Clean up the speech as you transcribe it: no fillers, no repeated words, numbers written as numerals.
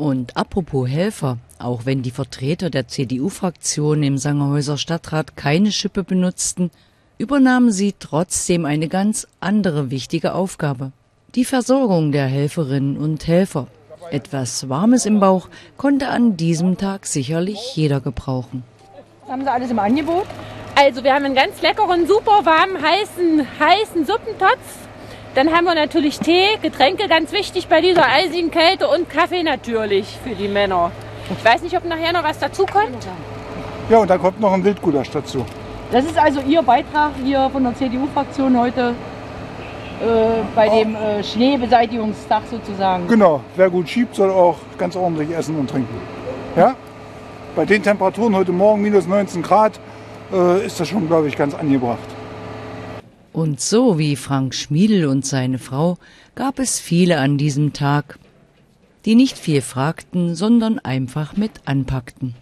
Und apropos Helfer, auch wenn die Vertreter der CDU-Fraktion im Sangerhäuser Stadtrat keine Schippe benutzten, übernahmen sie trotzdem eine ganz andere wichtige Aufgabe: die Versorgung der Helferinnen und Helfer. Etwas Warmes im Bauch konnte an diesem Tag sicherlich jeder gebrauchen. Was haben Sie alles im Angebot? Also wir haben einen ganz leckeren, super warmen, heißen Suppentopf. Dann haben wir natürlich Tee, Getränke, ganz wichtig bei dieser eisigen Kälte, und Kaffee natürlich für die Männer. Ich weiß nicht, ob nachher noch was dazu kommt. Ja, und da kommt noch ein Wildgulasch dazu. Das ist also Ihr Beitrag hier von der CDU-Fraktion heute bei dem Schneebeseitigungstag sozusagen. Genau, wer gut schiebt, soll auch ganz ordentlich essen und trinken. Ja? Bei den Temperaturen heute Morgen minus 19 Grad ist das schon, glaube ich, ganz angebracht. Und so wie Frank Schmiedl und seine Frau gab es viele an diesem Tag, die nicht viel fragten, sondern einfach mit anpackten.